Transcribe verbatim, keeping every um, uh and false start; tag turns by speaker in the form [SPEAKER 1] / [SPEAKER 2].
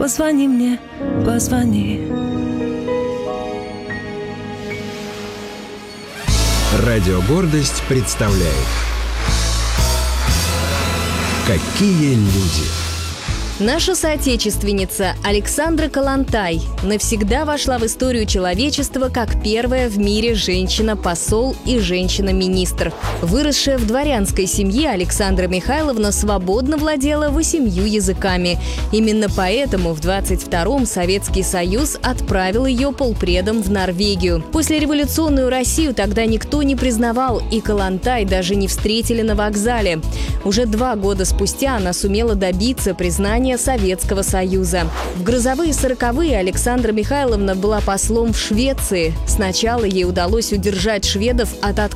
[SPEAKER 1] Позвони мне, позвони.
[SPEAKER 2] Радио «Гордость» представляет «Какие люди».
[SPEAKER 3] Наша соотечественница Александра Коллонтай навсегда вошла в историю человечества как первая в мире женщина-посол и женщина-министр. Выросшая в дворянской семье, Александра Михайловна свободно владела восемью языками. Именно поэтому в двадцать втором Советский Союз отправил ее полпредом в Норвегию. После революционную Россию тогда никто не признавал, и Коллонтай даже не встретили на вокзале. Уже два года спустя она сумела добиться признания Советского Союза. В грозовые сороковые Александра Михайловна была послом в Швеции. Сначала ей удалось удержать шведов от